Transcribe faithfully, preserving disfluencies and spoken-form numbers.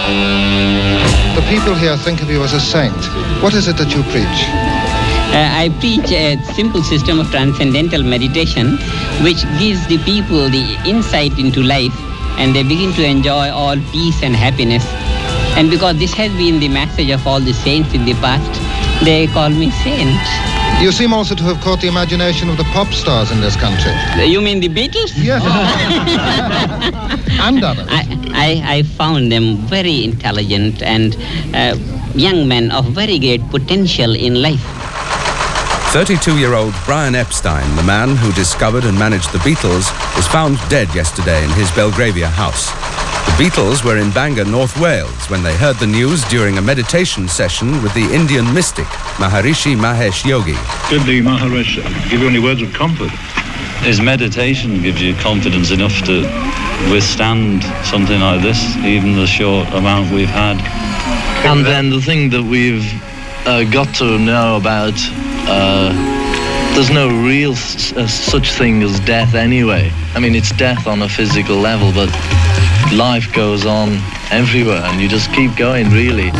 The people here think of you as a saint. What is it that you preach? Uh, I preach a simple system of transcendental meditation which gives the people the insight into life, and they begin to enjoy all peace and happiness. And because this has been the message of all the saints in the past, they call me saint. You seem also to have caught the imagination of the pop stars in this country. You mean the Beatles? Yes. And others. I, I, I found them very intelligent and uh, young men of very great potential in life. thirty-two-year-old Brian Epstein, the man who discovered and managed the Beatles, was found dead yesterday in his Belgravia house. The Beatles were in Bangor, North Wales, when they heard the news during a meditation session with the Indian mystic, Maharishi Mahesh Yogi. Did the Maharaj give you any words of comfort? His meditation gives you confidence enough to withstand something like this, even the short amount we've had. And then the thing that we've uh, got to know about, uh, there's no real s- uh, such thing as death anyway. I mean, it's death on a physical level, but life goes on everywhere, and you just keep going, really.